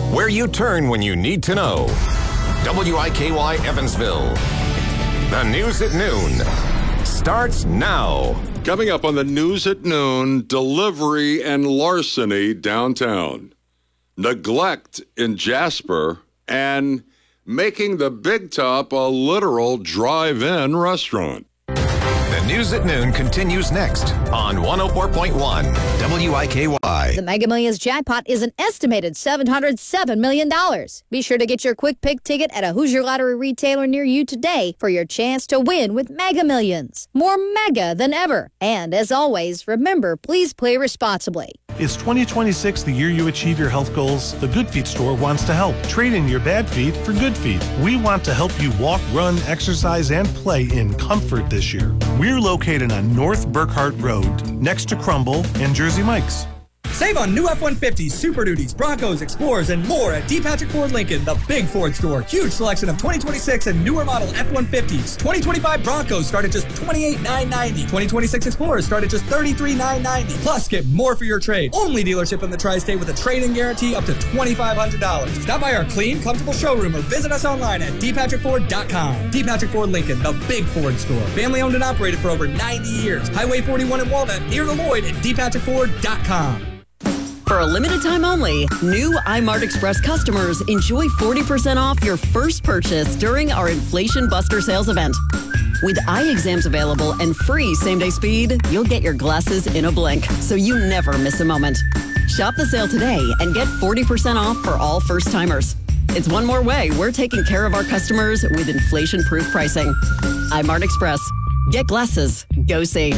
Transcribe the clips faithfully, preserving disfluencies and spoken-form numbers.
Where you turn when you need to know. W I K Y Evansville. The news at noon starts now. Coming up on the news at noon, delivery and larceny downtown, neglect in Jasper, and making the Big Top a literal drive-in restaurant. The news at noon continues next on one oh four point one W I K Y. The Mega Millions jackpot is an estimated seven hundred seven million dollars. Be sure to get your quick pick ticket at a Hoosier Lottery retailer near you today for your chance to win with Mega Millions. More mega than ever. And as always, remember, please play responsibly. Is twenty twenty-six the year you achieve your health goals? The Good Feet store wants to help. Trade in your bad feet for Good Feet. We want to help you walk, run, exercise, and play in comfort this year. We're located on North Burkhart Road, next to Crumble and Jersey Mike's. Save on new F one fifties, Super Duties, Broncos, Explorers, and more at D. Patrick Ford Lincoln, the big Ford store. Huge selection of twenty twenty-six and newer model F one fifties. twenty twenty-five Broncos start at just twenty-eight thousand nine hundred ninety dollars. twenty twenty-six Explorers start at just thirty-three thousand nine hundred ninety dollars. Plus, get more for your trade. Only dealership in the Tri-State with a trade-in guarantee up to twenty-five hundred dollars. Stop by our clean, comfortable showroom or visit us online at d patrick ford dot com. D. Patrick Ford Lincoln, the big Ford store. Family owned and operated for over ninety years. Highway forty-one in Walnut, near the Lloyd at d patrick ford dot com. For a limited time only, new iMart Express customers enjoy forty percent off your first purchase during our Inflation Buster sales event. With eye exams available and free same-day speed, you'll get your glasses in a blink, so you never miss a moment. Shop the sale today and get forty percent off for all first-timers. It's one more way we're taking care of our customers with inflation-proof pricing. iMart Express. Get glasses. Go see.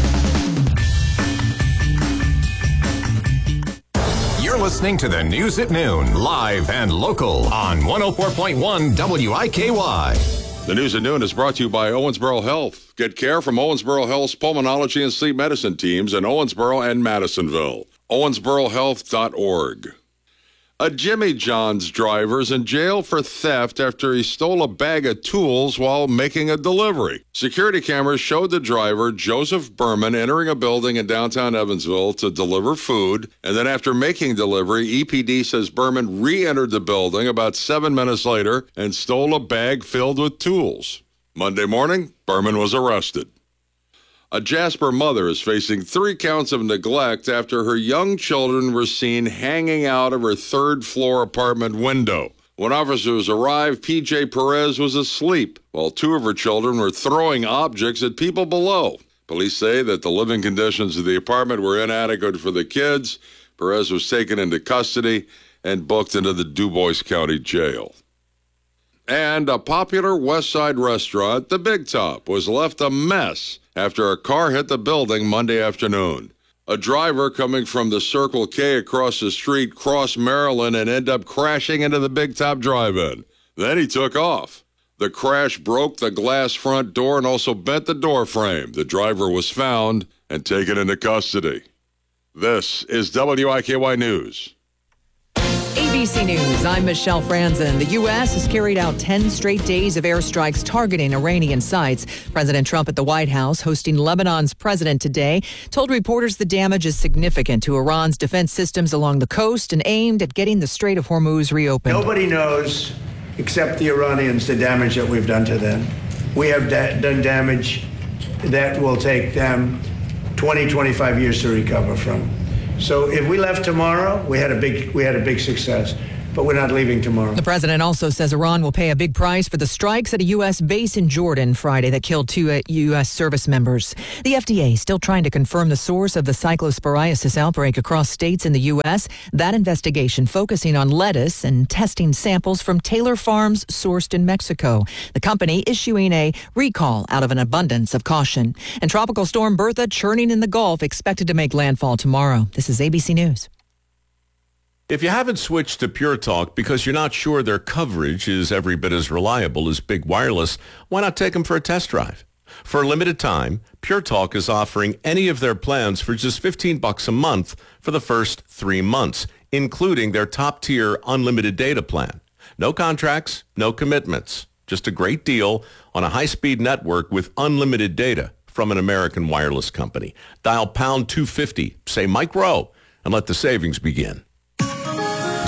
You're listening to the news at noon, live and local on one oh four point one W I K Y. The news at noon is brought to you by Owensboro Health. Get care from Owensboro Health's pulmonology and sleep medicine teams in Owensboro and Madisonville. owensboro health dot org. A Jimmy John's driver is in jail for theft after he stole a bag of tools while making a delivery. Security cameras showed the driver, Joseph Berman, entering a building in downtown Evansville to deliver food. And then after making delivery, E P D says Berman re-entered the building about seven minutes later and stole a bag filled with tools. Monday morning, Berman was arrested. A Jasper mother is facing three counts of neglect after her young children were seen hanging out of her third-floor apartment window. When officers arrived, P J Perez was asleep, while two of her children were throwing objects at people below. Police say that the living conditions of the apartment were inadequate for the kids. Perez was taken into custody and booked into the DuBois County Jail. And a popular West Side restaurant, the Big Top, was left a mess after a car hit the building Monday afternoon. A driver coming from the Circle K across the street crossed Maryland and ended up crashing into the Big Top drive-in. Then he took off. The crash broke the glass front door and also bent the door frame. The driver was found and taken into custody. This is W I K Y News. A B C News, I'm Michelle Franzen. The U S has carried out ten straight days of airstrikes targeting Iranian sites. President Trump at the White House, hosting Lebanon's president today, told reporters the damage is significant to Iran's defense systems along the coast and aimed at getting the Strait of Hormuz reopened. Nobody knows except the Iranians the damage that we've done to them. We have da- done damage that will take them twenty, twenty-five years to recover from. So if we left tomorrow, we had a big we had a big success. But we're not leaving tomorrow. The president also says Iran will pay a big price for the strikes at a U S base in Jordan Friday that killed two U S service members. The F D A still trying to confirm the source of the cyclosporiasis outbreak across states in the U S. That investigation focusing on lettuce and testing samples from Taylor Farms sourced in Mexico. The company issuing a recall out of an abundance of caution. And Tropical Storm Bertha churning in the Gulf expected to make landfall tomorrow. This is A B C News. If you haven't switched to Pure Talk because you're not sure their coverage is every bit as reliable as Big Wireless, why not take them for a test drive? For a limited time, Pure Talk is offering any of their plans for just fifteen bucks a month for the first three months, including their top-tier unlimited data plan. No contracts, no commitments, just a great deal on a high-speed network with unlimited data from an American wireless company. Dial pound two fifty, say Mike Rowe, and let the savings begin.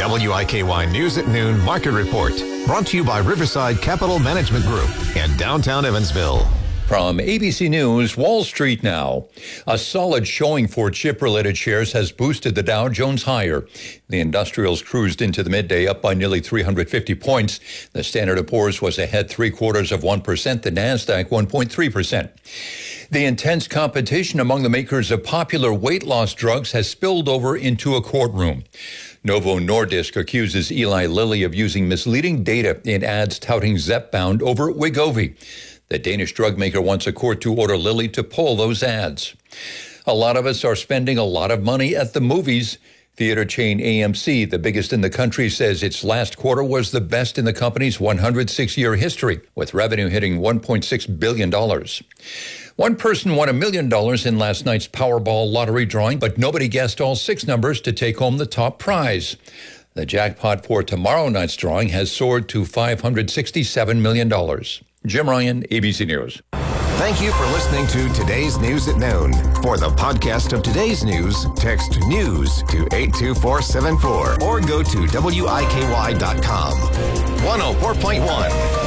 W I K Y News at Noon Market Report. Brought to you by Riverside Capital Management Group and Downtown Evansville. From A B C News, Wall Street now. A solid showing for chip-related shares has boosted the Dow Jones higher. The industrials cruised into the midday up by nearly three hundred fifty points. The Standard and Poor's was ahead three quarters of one percent, the NASDAQ one point three percent. The intense competition among the makers of popular weight loss drugs has spilled over into a courtroom. Novo Nordisk accuses Eli Lilly of using misleading data in ads touting Zepbound over Wegovy. The Danish drug maker wants a court to order Lilly to pull those ads. A lot of us are spending a lot of money at the movies. Theater chain A M C, the biggest in the country, says its last quarter was the best in the company's one hundred six year history, with revenue hitting one point six billion dollars. One person won a million dollars in last night's Powerball lottery drawing, but nobody guessed all six numbers to take home the top prize. The jackpot for tomorrow night's drawing has soared to five hundred sixty-seven million dollars. Jim Ryan, A B C News. Thank you for listening to Today's News at Noon. For the podcast of today's news, text NEWS to eight two four seven four or go to W I K Y dot com. one oh four point one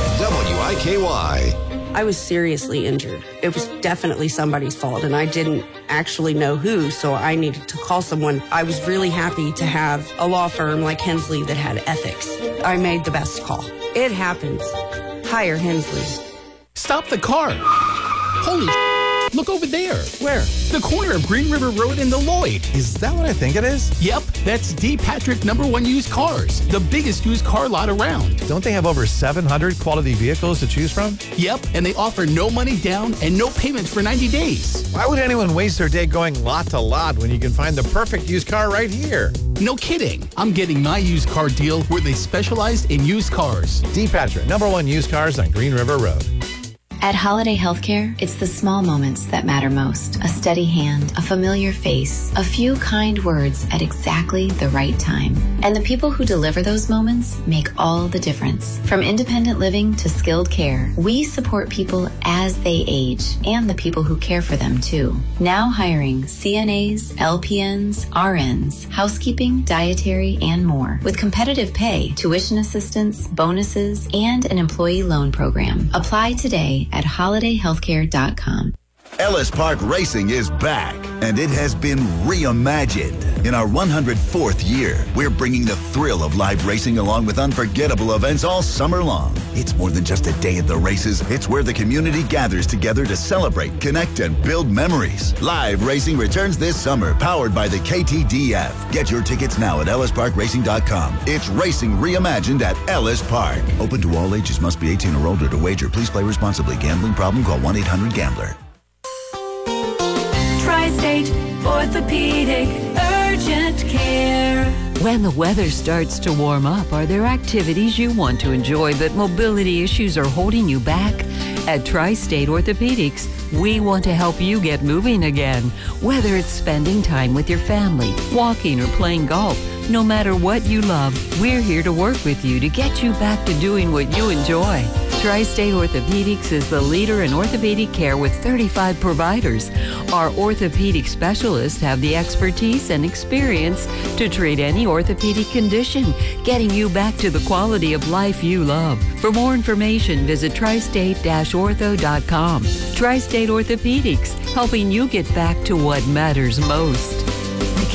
W I K Y. I was seriously injured. It was definitely somebody's fault, and I didn't actually know who, so I needed to call someone. I was really happy to have a law firm like Hensley that had ethics. I made the best call. It happens. Hire Hensley. Stop the car. Holy sh**. Look over there. Where? The corner of Green River Road and the Lloyd. Is that what I think it is? Yep, that's D. Patrick number one used cars. The biggest used car lot around. Don't they have over seven hundred quality vehicles to choose from? Yep, and they offer no money down and no payments for ninety days. Why would anyone waste their day going lot to lot when you can find the perfect used car right here? No kidding. I'm getting my used car deal where they specialize in used cars. D. Patrick, number one used cars on Green River Road. At Holiday Healthcare, it's the small moments that matter most. A steady hand, a familiar face, a few kind words at exactly the right time. And the people who deliver those moments make all the difference. From independent living to skilled care, we support people as they age and the people who care for them too. Now hiring C N As, L P Ns, R Ns, housekeeping, dietary, and more. With competitive pay, tuition assistance, bonuses, and an employee loan program. Apply today at holiday healthcare dot com. Ellis Park Racing is back, and it has been reimagined. In our one hundred fourth year, we're bringing the thrill of live racing along with unforgettable events all summer long. It's more than just a day at the races. It's where the community gathers together to celebrate, connect, and build memories. Live racing returns this summer, powered by the K T D F. Get your tickets now at ellis park racing dot com. It's racing reimagined at Ellis Park. Open to all ages. Must be eighteen or older to wager. Please play responsibly. Gambling problem? Call one eight hundred gambler. Tri-State Orthopedic Urgent Care. When the weather starts to warm up, are there activities you want to enjoy but mobility issues are holding you back? At Tri-State Orthopedics, we want to help you get moving again. Whether it's spending time with your family, walking, or playing golf, no matter what you love, we're here to work with you to get you back to doing what you enjoy. Tri-State Orthopedics is the leader in orthopedic care with thirty-five providers. Our orthopedic specialists have the expertise and experience to treat any orthopedic condition, getting you back to the quality of life you love. For more information, visit tri state dash ortho dot com. Tri-State Orthopedics, helping you get back to what matters most.